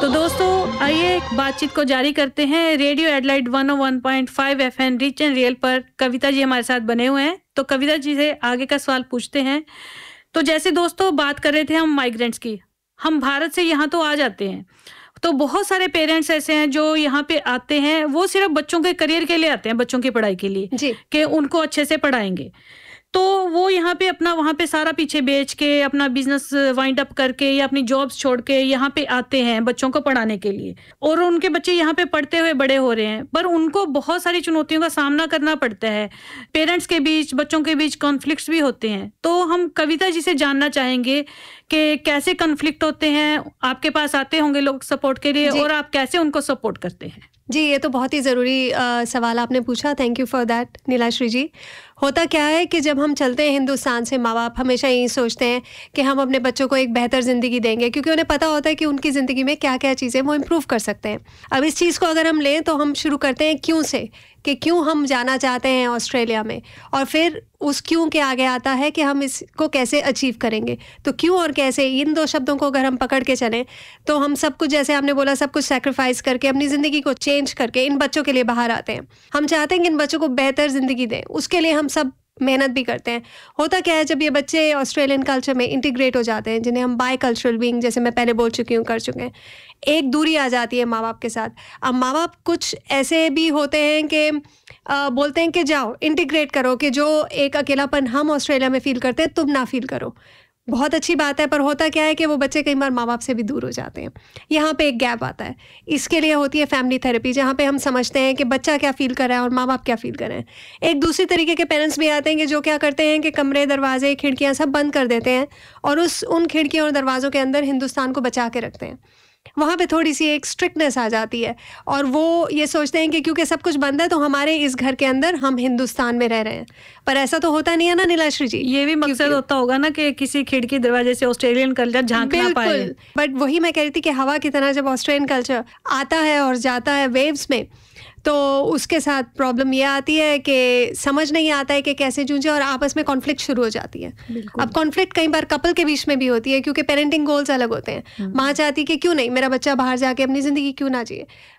तो दोस्तों आइए बातचीत को जारी करते हैं। Radio एडलाइट 101.5 FM rich and real पर कविता जी हमारे साथ बने हुए हैं। तो कविता जी से आगे का सवाल पूछते हैं। तो जैसे दोस्तों बात कर रहे थे हम माइग्रेंट्स की, हम भारत से यहाँ तो आ जाते हैं, तो बहुत सारे पेरेंट्स ऐसे हैं जो यहाँ पे आते हैं, वो सिर्फ बच्चों के करियर के लिए आते हैं, बच्चों की पढ़ाई के लिए जी। कि उनको अच्छे से पढ़ाएंगे। तो वो यहाँ पे अपना वहाँ पे सारा पीछे बेच के अपना बिजनेस वाइंड अप करके या अपनी जॉब्स छोड़ के यहाँ पे आते हैं बच्चों को पढ़ाने के लिए, और उनके बच्चे यहाँ पे पढ़ते हुए बड़े हो रहे हैं, पर उनको बहुत सारी चुनौतियों का सामना करना पड़ता है। पेरेंट्स के बीच, बच्चों के बीच कॉन्फ्लिक्ट्स भी होते हैं। तो हम कविता जी से जानना चाहेंगे कि कैसे कॉन्फ्लिक्ट होते हैं, आपके पास आते होंगे लोग सपोर्ट के लिए, और आप कैसे उनको सपोर्ट करते हैं? जी, ये तो बहुत ही ज़रूरी सवाल आपने पूछा। थैंक यू फॉर दैट नीलाश्री जी। होता क्या है कि जब हम चलते हैं हिंदुस्तान से, माँ बाप हमेशा यही सोचते हैं कि हम अपने बच्चों को एक बेहतर ज़िंदगी देंगे, क्योंकि उन्हें पता होता है कि उनकी ज़िंदगी में क्या क्या चीज़ें वो इम्प्रूव कर सकते हैं। अब इस चीज़ को अगर हम लें तो हम शुरू करते हैं क्यों से, कि क्यों हम जाना चाहते हैं ऑस्ट्रेलिया में, और फिर उस क्यों के आगे आता है कि हम इसको कैसे अचीव करेंगे। तो क्यों और कैसे, इन दो शब्दों को अगर हम पकड़ के चलें तो हम सब कुछ, जैसे आपने बोला, सब कुछ सैक्रिफाइस करके अपनी ज़िंदगी को चेंज करके इन बच्चों के लिए बाहर आते हैं। हम चाहते हैं कि इन बच्चों को बेहतर ज़िंदगी दें, उसके लिए हम सब मेहनत भी करते हैं। होता क्या है, जब ये बच्चे ऑस्ट्रेलियन कल्चर में इंटीग्रेट हो जाते हैं, जिन्हें हम बाय कल्चरल बीइंग, जैसे मैं पहले बोल चुकी हूँ, कर चुके हैं, एक दूरी आ जाती है माँ बाप के साथ। अब माँ बाप कुछ ऐसे भी होते हैं कि बोलते हैं कि जाओ इंटीग्रेट करो, कि जो एक अकेलापन हम ऑस्ट्रेलिया में फील करते हैं तुम ना फील करो। बहुत अच्छी बात है, पर होता क्या है कि वो बच्चे कई बार माँ बाप से भी दूर हो जाते हैं। यहाँ पे एक गैप आता है। इसके लिए होती है फैमिली थेरेपी, जहाँ पे हम समझते हैं कि बच्चा क्या फील कर रहा है और माँ बाप क्या फील कर रहे हैं। एक दूसरी तरीके के पेरेंट्स भी आते हैं कि जो क्या करते हैं कि कमरे, दरवाजे, खिड़कियाँ सब बंद कर देते हैं और उन खिड़कियों और दरवाज़ों के अंदर हिंदुस्तान को बचा के रखते हैं। वहाँ पे थोड़ी सी एक स्ट्रिक्टनेस आ जाती है, और वो ये सोचते हैं कि क्योंकि सब कुछ बंद है तो हमारे इस घर के अंदर हम हिंदुस्तान में रह रहे हैं। पर ऐसा तो होता नहीं है ना नीलाश्री जी। ये भी मकसद होता होगा ना कि किसी खिड़की दरवाजे से ऑस्ट्रेलियन कल्चर झांक ना पाए। बट वही मैं कह रही थी कि हवा की तरह जब ऑस्ट्रेलियन कल्चर आता है और जाता है वेव्स में, तो उसके साथ प्रॉब्लम ये आती है कि समझ नहीं आता है कि कैसे जूझे, और आपस में कॉन्फ्लिक्ट शुरू हो जाती है। अब कॉन्फ्लिक्ट कई बार कपल के बीच में भी होती है, क्योंकि पेरेंटिंग गोल्स अलग होते हैं। माँ चाहती कि क्यों नहीं, मेरा बच्चा बाहर जाके अपनी ज़िंदगी क्यों ना जिए,